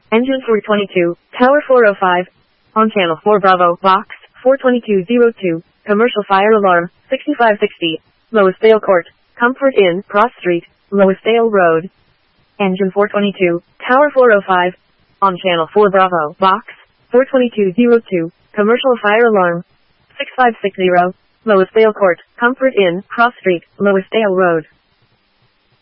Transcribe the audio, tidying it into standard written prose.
Engine 422, Tower 405. On channel 4 Bravo, box 42202. Commercial fire alarm, 6560. Loisdale Court, Comfort Inn, Cross Street, Loisdale Road. Engine 422, Tower 405. On channel 4 Bravo, box 42202. Commercial fire alarm, 6560. Loisdale Court, Comfort Inn, Cross Street, Loisdale Road.